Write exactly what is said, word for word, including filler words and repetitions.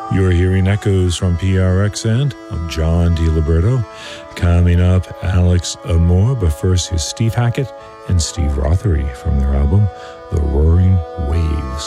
You're hearing echoes from P R X and I'm John DiLiberto. Coming up, Alex Amore, but first here's Steve Hackett and Steve Rothery from their album, The Roaring Waves.